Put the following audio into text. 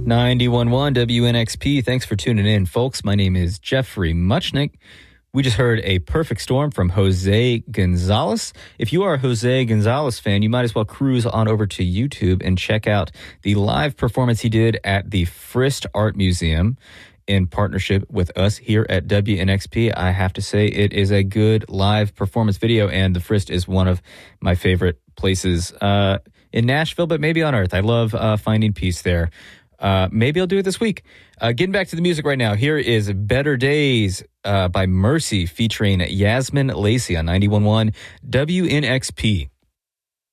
91.1 WNXP. Thanks for tuning in, folks. My name is Jeffrey Muchnick. We just heard A Perfect Storm from Jose Gonzalez. If you are a Jose Gonzalez fan, you might as well cruise on over to YouTube and check out the live performance he did at the Frist Art Museum in partnership with us here at WNXP. I have to say it is a good live performance video, and the Frist is one of my favorite places in Nashville, but maybe on Earth. I love finding peace there. Maybe I'll do it this week. Getting back to the music right now, here is Better Days by Mercy featuring Yasmin Lacey on 91.1 WNXP.